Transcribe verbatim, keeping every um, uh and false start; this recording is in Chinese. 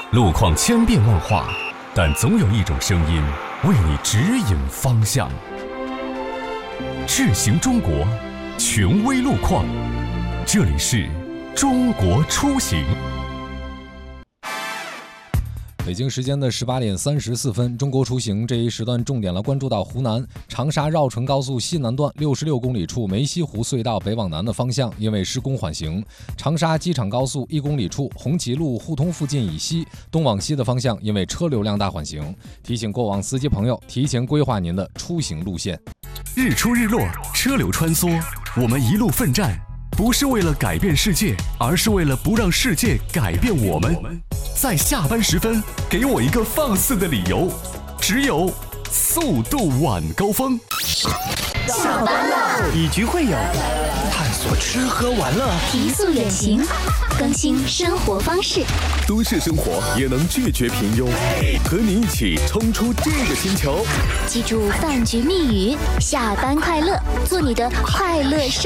路况千变万化，但总有一种声音为你指引方向。智行中国，权威路况，这里是中国出行。 北京时间的十八点三十四分，中国出行这一时段重点来关注到湖南长沙绕城高速西南段六十六公里处梅溪湖隧道北往南的方向，因为施工缓行；长沙机场高速一公里处红旗路互通附近以西东往西的方向，因为车流量大缓行。提醒过往司机朋友提前规划您的出行路线。 日出日落，车流穿梭，我们一路奋战，不是为了改变世界，而是为了不让世界改变我们。在下班时分，给我一个放肆的理由，只有速度晚高峰。 下班了， 以局会友，探索吃喝玩乐， 提速远行，更新生活方式。 都市生活也能拒绝平庸，和你一起冲出这个星球。 记住饭局密语：下班快乐，做你的快乐生